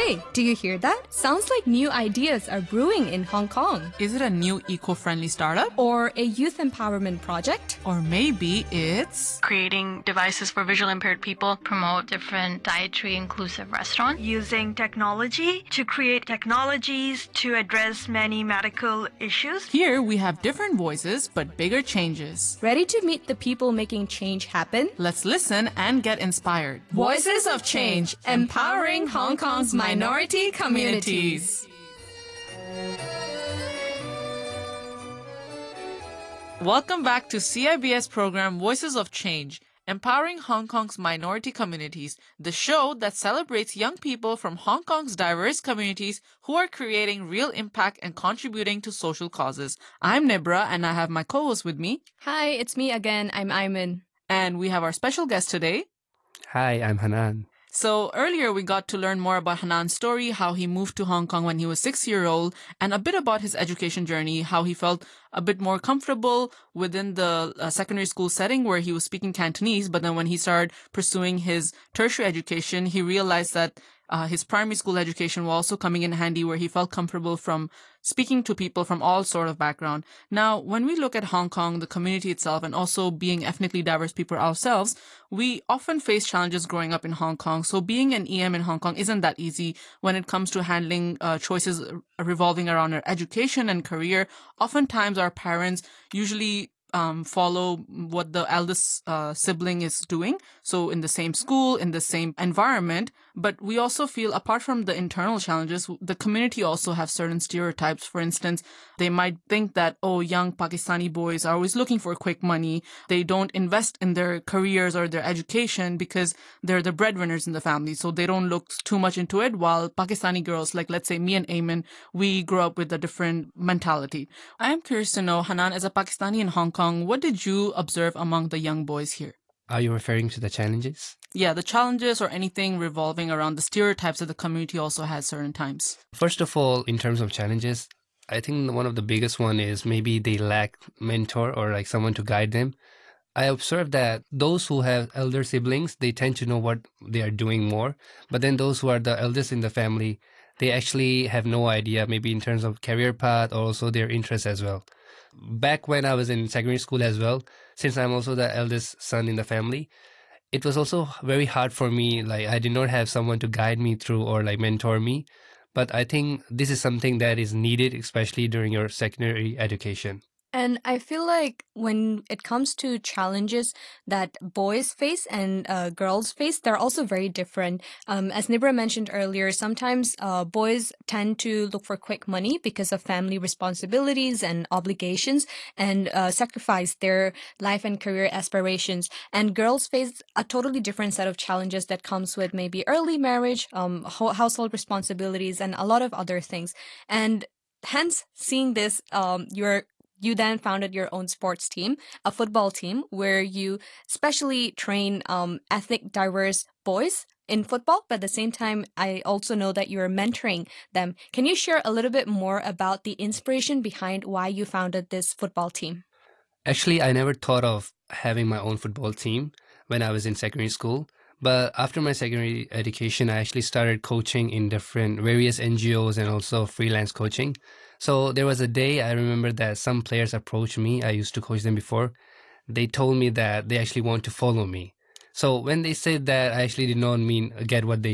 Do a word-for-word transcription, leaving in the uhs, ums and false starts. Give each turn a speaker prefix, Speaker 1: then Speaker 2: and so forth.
Speaker 1: Hey, do you hear that? Sounds like new ideas are brewing in Hong Kong.
Speaker 2: Is it a new eco-friendly startup?
Speaker 1: Or a youth empowerment project?
Speaker 2: Or maybe it's
Speaker 3: creating devices for visually impaired people,
Speaker 4: promote different dietary inclusive restaurants,
Speaker 5: using technology to create technologies to address many medical issues.
Speaker 2: Here we have different voices but bigger changes.
Speaker 1: Ready to meet the people making change happen?
Speaker 2: Let's listen and get inspired.
Speaker 1: Voices of Change, empowering Hong Kong's minority communities.
Speaker 2: Welcome back to C I B S program Voices of Change, empowering Hong Kong's minority communities, the show that celebrates young people from Hong Kong's diverse communities who are creating real impact and contributing to social causes. I'm Nibra and I have my co-host with me.
Speaker 1: Hi, it's me again. I'm Ayman.
Speaker 2: And we have our special guest today.
Speaker 6: Hi, I'm Hanan.
Speaker 2: So earlier we got to learn more about Hanan's story, how he moved to Hong Kong when he was six years old, and a bit about his education journey, how he felt a bit more comfortable within the uh, secondary school setting where he was speaking Cantonese. But then when he started pursuing his tertiary education, he realized that uh, his primary school education was also coming in handy, where he felt comfortable from speaking to people from all sort of background. Now, when we look at Hong Kong, the community itself, and also being ethnically diverse people ourselves, we often face challenges growing up in Hong Kong. So being an E M in Hong Kong isn't that easy when it comes to handling uh, choices revolving around our education and career. Oftentimes our parents usually Um, follow what the eldest uh, sibling is doing. So in the same school, in the same environment. But we also feel, apart from the internal challenges, the community also have certain stereotypes. For instance, they might think that, oh, young Pakistani boys are always looking for quick money. They don't invest in their careers or their education because they're the breadwinners in the family. So they don't look too much into it. While Pakistani girls, like let's say me and Ayman, we grew up with a different mentality. I am curious to know, Hanan, as a Pakistani in Hong Kong, what did you observe among the young boys here?
Speaker 6: Are you referring to the challenges?
Speaker 2: Yeah, the challenges or anything revolving around the stereotypes that the community also has certain times.
Speaker 6: First of all, in terms of challenges, I think one of the biggest one is maybe they lack mentor or like someone to guide them. I observed that those who have elder siblings, they tend to know what they are doing more. But then those who are the eldest in the family, they actually have no idea, maybe in terms of career path or also their interests as well. Back when I was in secondary school as well, since I'm also the eldest son in the family, it was also very hard for me. Like I did not have someone to guide me through or like mentor me. But I think this is something that is needed, especially during your secondary education.
Speaker 1: And I feel like when it comes to challenges that boys face and uh, girls face, they're also very different. Um, as Nibra mentioned earlier, sometimes uh, boys tend to look for quick money because of family responsibilities and obligations and uh, sacrifice their life and career aspirations. And girls face a totally different set of challenges that comes with maybe early marriage, um, ho- household responsibilities, and a lot of other things. And hence, seeing this, um, you're You then founded your own sports team, a football team, where you specially train um, ethnic diverse boys in football. But at the same time, I also know that you're mentoring them. Can you share a little bit more about the inspiration behind why you founded this football team?
Speaker 6: Actually, I never thought of having my own football team when I was in secondary school. But after my secondary education, I actually started coaching in different various N G Os and also freelance coaching. So there was a day I remember that some players approached me. I used to coach them before. They told me that they actually want to follow me. So when they said that, I actually did not mean get what they